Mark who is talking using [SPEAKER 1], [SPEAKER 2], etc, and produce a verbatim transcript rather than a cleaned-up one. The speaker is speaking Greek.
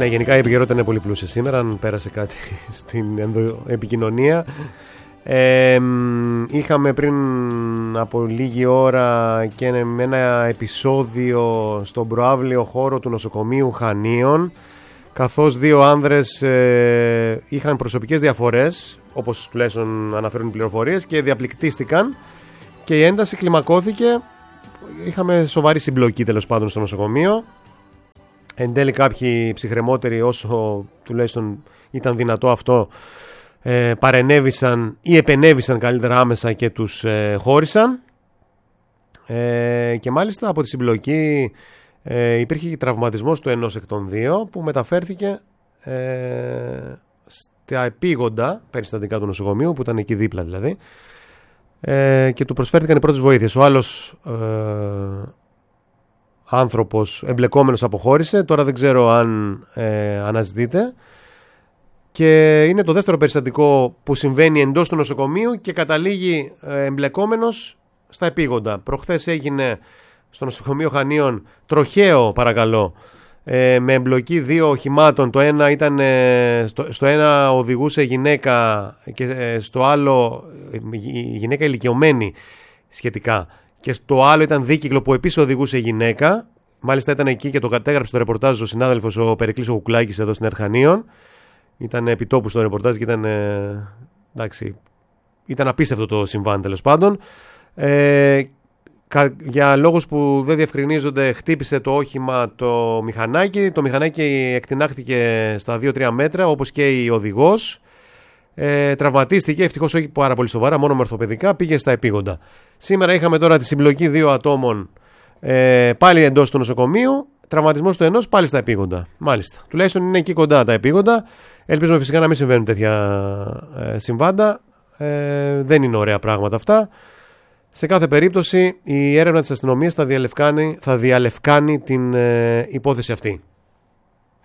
[SPEAKER 1] Ναι, γενικά η επικαιρότητα είναι πολύ πλούσια σήμερα. Αν πέρασε κάτι στην επικοινωνία. Ε, είχαμε πριν από λίγη ώρα και ένα επεισόδιο στον προαύλιο χώρο του νοσοκομείου Χανίων, καθώς δύο άνδρες ε, είχαν προσωπικές διαφορές, όπως τουλάχιστον αναφέρουν οι πληροφορίες, και διαπληκτίστηκαν και η ένταση κλιμακώθηκε. Είχαμε σοβαρή συμπλοκή τέλος πάντων στο νοσοκομείο. Εν τέλει κάποιοι ψυχρεμότεροι, όσο τουλάχιστον ήταν δυνατό αυτό, ε, παρενέβησαν ή επενέβησαν καλύτερα άμεσα και τους ε, χώρισαν. Ε, και μάλιστα από τη συμπλοκή ε, υπήρχε και τραυματισμός του ενός εκ των δύο, που μεταφέρθηκε ε, στα επίγοντα περιστατικά του νοσοκομείου, που ήταν εκεί δίπλα δηλαδή, ε, και του προσφέρθηκαν οι πρώτες βοήθειες. Ο άλλος ε, άνθρωπος εμπλεκόμενος αποχώρησε, τώρα δεν ξέρω αν ε, αναζητείται, και είναι το δεύτερο περιστατικό που συμβαίνει εντός του νοσοκομείου και καταλήγει ε, εμπλεκόμενος στα επίγοντα. Προχθές έγινε στο νοσοκομείο Χανίων τροχαίο, παρακαλώ, ε, με εμπλοκή δύο οχημάτων. Το ένα ήταν, ε, στο, στο ένα οδηγούσε γυναίκα και ε, στο άλλο η γυναίκα ηλικιωμένη σχετικά, και στο άλλο ήταν δίκυκλο που επίσης οδηγούσε γυναίκα. Μάλιστα ήταν εκεί και το κατέγραψε το ρεπορτάζ ο συνάδελφος ο Περικλής ο Κουκλάκης εδώ στην Ερχανίων. Ήταν επιτόπου στο ρεπορτάζ και ήταν, ε, εντάξει, ήταν απίστευτο το συμβάν τέλος πάντων. Ε, για λόγους που δεν διευκρινίζονται, χτύπησε το όχημα το μηχανάκι. Το μηχανάκι εκτινάχθηκε στα δύο τρία μέτρα, όπως και η οδηγός. Ε, τραυματίστηκε, ευτυχώς όχι πάρα πολύ σοβαρά, μόνο με ορθοπαιδικά, πήγε στα επίγοντα. Σήμερα είχαμε τώρα τη συμπλοκή δύο ατόμων, ε, πάλι εντός του νοσοκομείου. Τραυματισμός του ενός, πάλι στα επίγοντα. Μάλιστα. Τουλάχιστον είναι εκεί κοντά τα επίγοντα. Ελπίζουμε φυσικά να μην συμβαίνουν τέτοια ε, συμβάντα. Ε, δεν είναι ωραία πράγματα αυτά. Σε κάθε περίπτωση η έρευνα της αστυνομίας θα διαλευκάνει, θα διαλευκάνει την ε, υπόθεση αυτή.